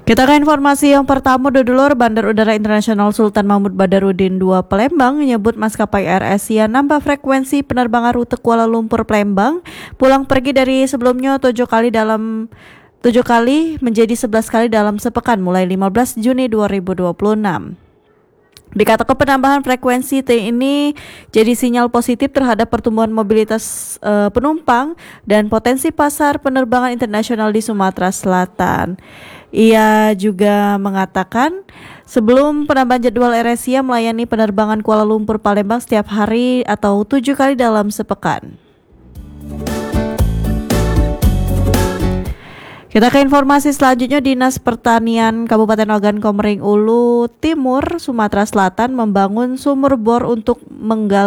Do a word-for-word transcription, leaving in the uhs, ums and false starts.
Kita ke informasi yang pertama, Dodolor. Bandar Udara Internasional Sultan Mahmud Badarudin dua Palembang menyebut maskapai Air Asia nambah frekuensi penerbangan rute Kuala Lumpur Palembang pulang pergi dari sebelumnya tujuh kali dalam tujuh kali menjadi sebelas kali dalam sepekan mulai lima belas Juni dua ribu dua puluh enam. Dikatakan penambahan frekuensi T ini jadi sinyal positif terhadap pertumbuhan mobilitas e, penumpang dan potensi pasar penerbangan internasional di Sumatera Selatan. Ia juga mengatakan sebelum penambahan jadwal Air Asia melayani penerbangan Kuala Lumpur Palembang setiap hari atau tujuh kali dalam sepekan. Kita ke informasi selanjutnya. Dinas Pertanian Kabupaten Ogan Komering Ulu Timur, Sumatera Selatan membangun sumur bor untuk menggali